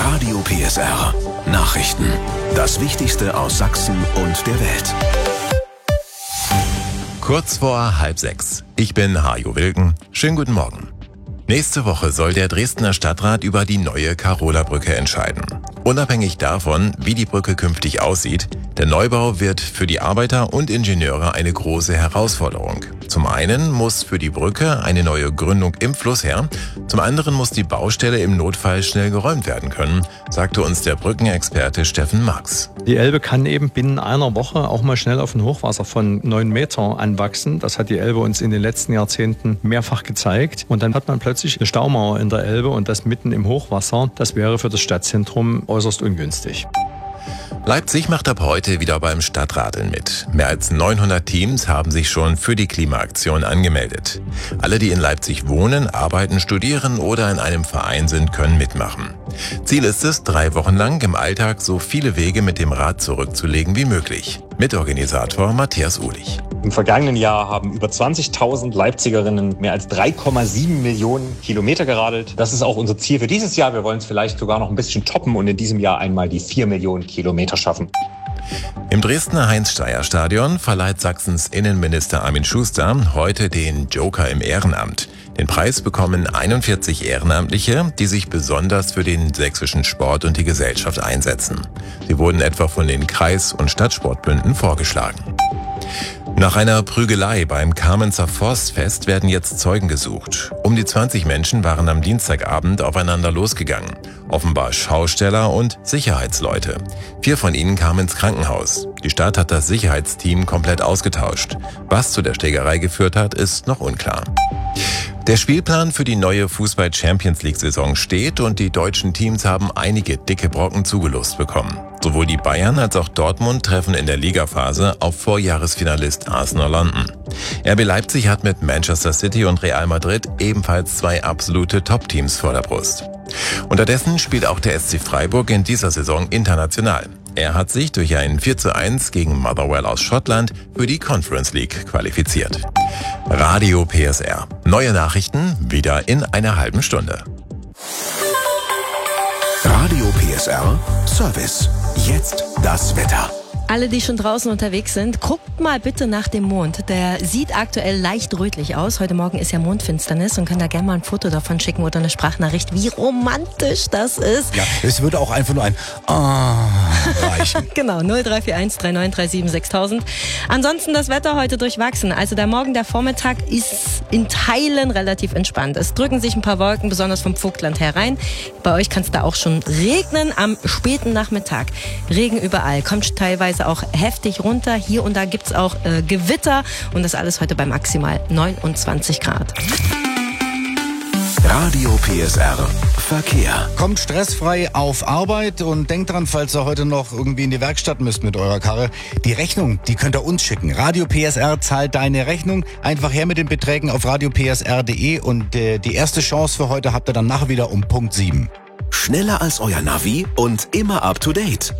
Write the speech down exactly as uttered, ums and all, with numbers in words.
Radio P S R Nachrichten. Das Wichtigste aus Sachsen und der Welt. Kurz vor halb sechs. Ich bin Hajo Wilken. Schönen guten Morgen. Nächste Woche soll der Dresdner Stadtrat über die neue Karola-Brücke entscheiden. Unabhängig davon, wie die Brücke künftig aussieht, der Neubau wird für die Arbeiter und Ingenieure eine große Herausforderung. Zum einen muss für die Brücke eine neue Gründung im Fluss her, zum anderen muss die Baustelle im Notfall schnell geräumt werden können, sagte uns der Brückenexperte Steffen Marx. Die Elbe kann eben binnen einer Woche auch mal schnell auf ein Hochwasser von neun Meter anwachsen. Das hat die Elbe uns in den letzten Jahrzehnten mehrfach gezeigt. Und dann hat man plötzlich eine Staumauer in der Elbe und das mitten im Hochwasser. Das wäre für das Stadtzentrum äußerst ungünstig. Leipzig macht ab heute wieder beim Stadtradeln mit. Mehr als neunhundert Teams haben sich schon für die Klimaaktion angemeldet. Alle, die in Leipzig wohnen, arbeiten, studieren oder in einem Verein sind, können mitmachen. Ziel ist es, drei Wochen lang im Alltag so viele Wege mit dem Rad zurückzulegen wie möglich. Mitorganisator Matthias Uhlich. Im vergangenen Jahr haben über zwanzigtausend Leipzigerinnen mehr als drei Komma sieben Millionen Kilometer geradelt. Das ist auch unser Ziel für dieses Jahr. Wir wollen es vielleicht sogar noch ein bisschen toppen und in diesem Jahr einmal die vier Millionen Kilometer schaffen. Im Dresdner Heinz-Steyer-Stadion verleiht Sachsens Innenminister Armin Schuster heute den Joker im Ehrenamt. Den Preis bekommen einundvierzig Ehrenamtliche, die sich besonders für den sächsischen Sport und die Gesellschaft einsetzen. Sie wurden etwa von den Kreis- und Stadtsportbünden vorgeschlagen. Nach einer Prügelei beim Kamenzer Forstfest werden jetzt Zeugen gesucht. Um die zwanzig Menschen waren am Dienstagabend aufeinander losgegangen. Offenbar Schausteller und Sicherheitsleute. Vier von ihnen kamen ins Krankenhaus. Die Stadt hat das Sicherheitsteam komplett ausgetauscht. Was zu der Schlägerei geführt hat, ist noch unklar. Der Spielplan für die neue Fußball-Champions-League-Saison steht und die deutschen Teams haben einige dicke Brocken zugelost bekommen. Sowohl die Bayern als auch Dortmund treffen in der Ligaphase auf Vorjahresfinalist Arsenal London. R B Leipzig hat mit Manchester City und Real Madrid ebenfalls zwei absolute Top-Teams vor der Brust. Unterdessen spielt auch der S C Freiburg in dieser Saison international. Er hat sich durch ein vier zu eins gegen Motherwell aus Schottland für die Conference League qualifiziert. Radio P S R. Neue Nachrichten wieder in einer halben Stunde. Radio P S R Service. Jetzt das Wetter. Alle, die schon draußen unterwegs sind, guckt mal bitte nach dem Mond. Der sieht aktuell leicht rötlich aus. Heute Morgen ist ja Mondfinsternis und könnt da gerne mal ein Foto davon schicken oder eine Sprachnachricht, wie romantisch das ist. Ja, es würde auch einfach nur ein Ah reichen. Genau, null drei vier eins drei neun drei sieben sechstausend. Ansonsten das Wetter heute durchwachsen. Also der Morgen, der Vormittag ist in Teilen relativ entspannt. Es drücken sich ein paar Wolken, besonders vom Vogtland herein. Bei euch kann es da auch schon regnen am späten Nachmittag. Regen überall, kommt teilweise auch heftig runter. Hier und da gibt's auch äh, Gewitter und das alles heute bei maximal neunundzwanzig Grad. Radio P S R Verkehr. Kommt stressfrei auf Arbeit und denkt dran, falls ihr heute noch irgendwie in die Werkstatt müsst mit eurer Karre, die Rechnung, die könnt ihr uns schicken. Radio P S R zahlt deine Rechnung. Einfach her mit den Beträgen auf radio p s r punkt d e und äh, die erste Chance für heute habt ihr dann nachher wieder um Punkt sieben. Schneller als euer Navi und immer up to date.